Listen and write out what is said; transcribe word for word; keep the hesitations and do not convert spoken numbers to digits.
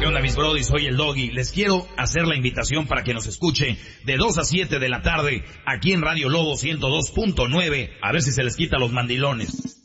onda, mis brody? Soy el Doggy. Les quiero hacer la invitación para que nos escuche de dos a siete de la tarde aquí en Radio Lobo ciento dos punto nueve. A ver si se les quita los mandilones.